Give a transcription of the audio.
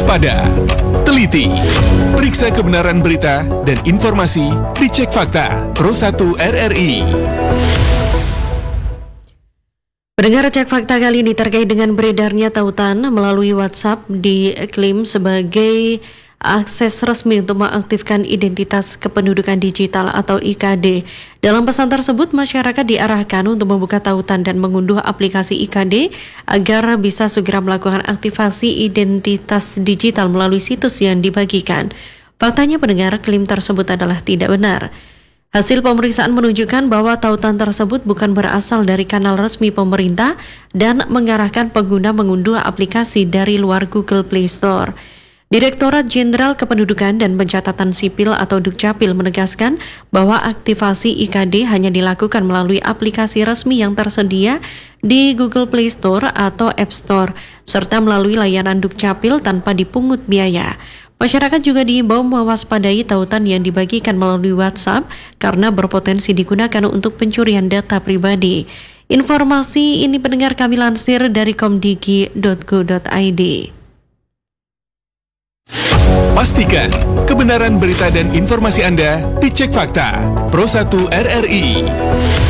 Waspada, teliti, periksa kebenaran berita dan informasi, dicek fakta Pro 1 RRI. Pendengar Cek Fakta kali ini terkait dengan beredarnya tautan melalui WhatsApp diklaim sebagai akses resmi untuk mengaktifkan identitas kependudukan digital atau IKD. Dalam pesan tersebut, masyarakat diarahkan untuk membuka tautan dan mengunduh aplikasi IKD agar bisa segera melakukan aktivasi identitas digital melalui situs yang dibagikan. Faktanya pendengar, klaim tersebut adalah tidak benar. Hasil pemeriksaan menunjukkan bahwa tautan tersebut bukan berasal dari kanal resmi pemerintah dan mengarahkan pengguna mengunduh aplikasi dari luar Google Play Store. Direktorat Jenderal Kependudukan dan Pencatatan Sipil atau Dukcapil menegaskan bahwa aktivasi IKD hanya dilakukan melalui aplikasi resmi yang tersedia di Google Play Store atau App Store, serta melalui layanan Dukcapil tanpa dipungut biaya. Masyarakat juga diimbau mewaspadai tautan yang dibagikan melalui WhatsApp karena berpotensi digunakan untuk pencurian data pribadi. Informasi ini pendengar kami lansir dari komdigi.go.id. Pastikan kebenaran berita dan informasi Anda dicek fakta Pro 1 RRI.